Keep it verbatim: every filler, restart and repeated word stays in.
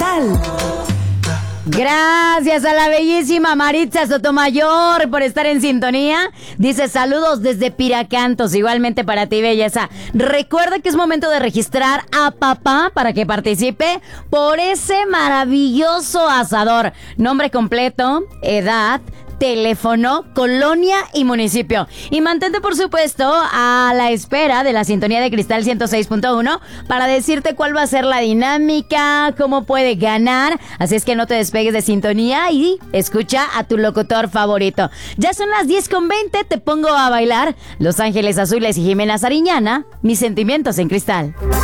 Cristal. Gracias a la bellísima Maritza Sotomayor por estar en sintonía. Dice saludos desde Piracantos. Igualmente para ti, belleza. Recuerda que es momento de registrar a papá para que participe por ese maravilloso asador. Nombre completo, edad, teléfono, colonia y municipio. Y mantente, por supuesto, a la espera de la sintonía de Cristal ciento seis punto uno para decirte cuál va a ser la dinámica, cómo puede ganar. Así es que no te despegues de sintonía y escucha a tu locutor favorito. Ya son las diez con veinte, te pongo a bailar Los Ángeles Azules y Jimena Sariñana, Mis Sentimientos en Cristal.